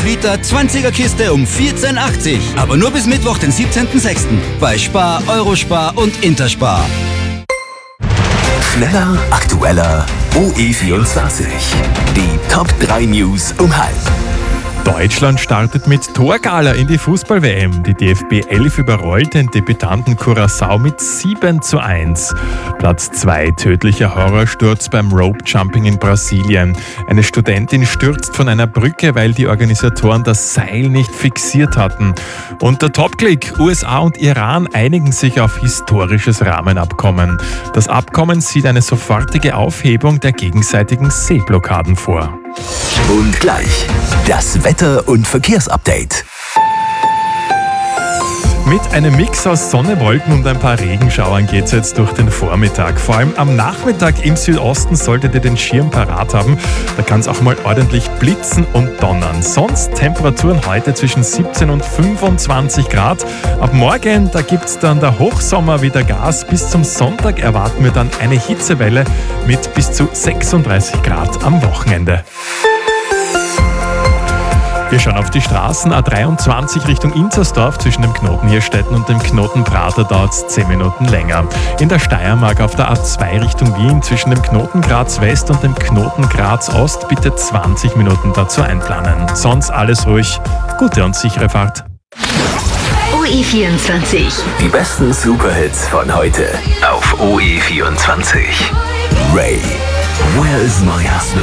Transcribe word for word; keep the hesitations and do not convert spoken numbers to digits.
Liter zwanziger Kiste um vierzehn achtzig. Aber nur bis Mittwoch, den siebzehnten sechsten bei Spar, Eurospar und Interspar. Schneller, aktueller, O E vierundzwanzig. Die Top drei News um halb. Deutschland startet mit Torgala in die Fußball-W M. Die D F B elf überrollt den Debütanten Curaçao mit sieben zu eins. Platz zwei, tödlicher Horrorsturz beim Rope-Jumping in Brasilien. Eine Studentin stürzt von einer Brücke, weil die Organisatoren das Seil nicht fixiert hatten. Und der Top-Click, U S A und Iran einigen sich auf historisches Rahmenabkommen. Das Abkommen sieht eine sofortige Aufhebung der gegenseitigen Seeblockaden vor. Und gleich das Wetter- und Verkehrsupdate. Mit einem Mix aus Sonne, Wolken und ein paar Regenschauern geht's jetzt durch den Vormittag. Vor allem am Nachmittag im Südosten solltet ihr den Schirm parat haben. Da kann es auch mal ordentlich blitzen und donnern. Sonst Temperaturen heute zwischen siebzehn und fünfundzwanzig Grad. Ab morgen, da gibt's dann der Hochsommer wieder Gas. Bis zum Sonntag erwarten wir dann eine Hitzewelle mit bis zu sechsunddreißig Grad am Wochenende. Wir schauen auf die Straßen. A dreiundzwanzig Richtung Inzersdorf zwischen dem Knoten Hirstetten und dem Knoten Prater dauert es zehn Minuten länger. In der Steiermark auf der A zwei Richtung Wien zwischen dem Knoten Graz West und dem Knoten Graz Ost bitte zwanzig Minuten dazu einplanen. Sonst alles ruhig. Gute und sichere Fahrt. O E vierundzwanzig. Die besten Superhits von heute auf O E vierundzwanzig. Ray, Where is my husband?